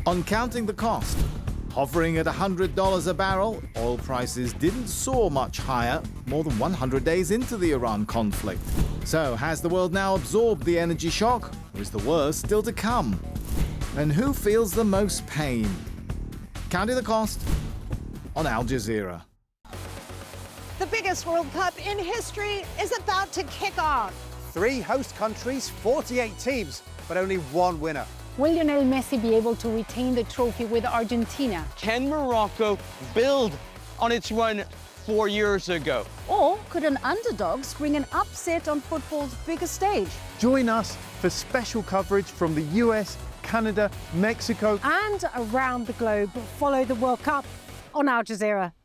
On Counting the Cost, hovering at $100 a barrel, oil prices didn't soar much higher more than 100 days into the Iran conflict. So has the world now absorbed the energy shock, or is the worst still to come? And who feels the most pain? Counting the Cost on Al Jazeera. The biggest World Cup in history is about to kick off. 3 host countries, 48 teams, but only 1 winner. Will Lionel Messi be able to retain the trophy with Argentina? Can Morocco build on its run 4 years ago? Or could an underdog spring an upset on football's biggest stage? Join us for special coverage from the US, Canada, Mexico, And around the globe, follow the World Cup on Al Jazeera.